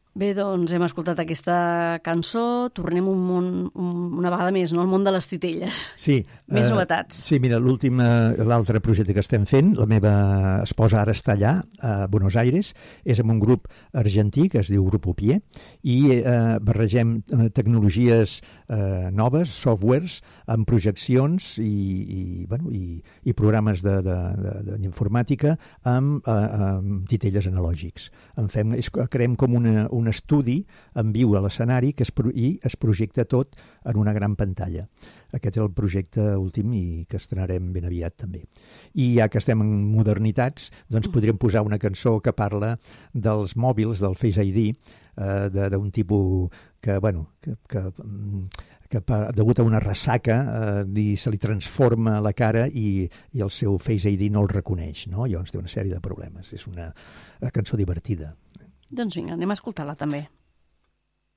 Bé, doncs hem escoltat aquesta cançó, tornem una vegada més, no? Al món de les titelles. Sí. Més novetats. Sí, mira, l'altre projecte que estem fent, la meva esposa ara està allà, a Buenos Aires, és amb un grup argentí que es diu Grupo Pie, i barregem tecnologies noves, softwares, amb projeccions i programes d'informàtica amb titelles analògics. Creem com un estudi en viu a l'escenari i es projecta tot en una gran pantalla. Aquest és el projecte últim i que estrenarem ben aviat també. I ja que estem en modernitats, doncs podríem posar una cançó que parla dels mòbils, del Face ID, d'un tipus que degut a una ressaca se li transforma la cara i el seu Face ID no el reconeix, no? Llavors té una sèrie de problemes. És una cançó divertida. Doncs vinga, anem a escoltar-la també.